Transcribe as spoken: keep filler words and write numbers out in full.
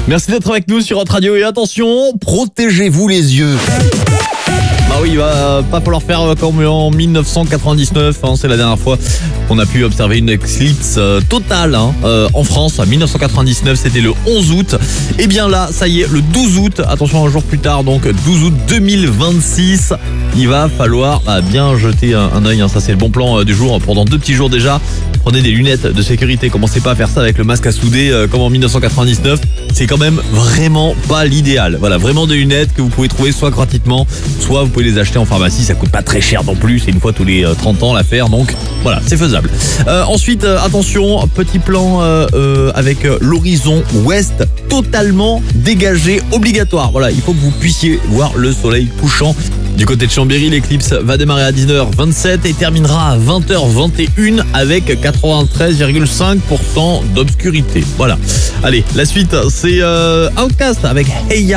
Merci d'être avec nous sur Hot Radio et attention, protégez-vous les yeux. Bah oui, il va pas falloir faire comme en mille neuf cent quatre-vingt-dix-neuf, hein, c'est la dernière fois qu'on a pu observer une éclipse euh, totale hein, euh, en France. En mille neuf cent quatre-vingt-dix-neuf, c'était le onze août. Et bien là, ça y est, le douze août, attention un jour plus tard, donc douze août deux mille vingt-six, il va falloir bah, bien jeter un, un œil, hein, ça c'est le bon plan euh, du jour. Pendant deux petits jours déjà, prenez des lunettes de sécurité, commencez pas à faire ça avec le masque à souder euh, comme en mille neuf cent quatre-vingt-dix-neuf, c'est quand même vraiment pas l'idéal. Voilà, vraiment des lunettes que vous pouvez trouver soit gratuitement, soit vous pouvez les acheter en pharmacie, ça coûte pas très cher non plus, c'est une fois tous les trente ans l'affaire, donc voilà, c'est faisable. Euh, ensuite, euh, attention, petit plan euh, euh, avec l'horizon ouest totalement dégagé, obligatoire. Voilà, il faut que vous puissiez voir le soleil couchant. Du côté de Chambéry, l'éclipse va démarrer à dix-neuf heures vingt-sept et terminera à vingt heures vingt et une avec quatre-vingt-treize virgule cinq pour cent d'obscurité. Voilà. Allez, la suite, c'est euh, Outcast avec Hey Ya.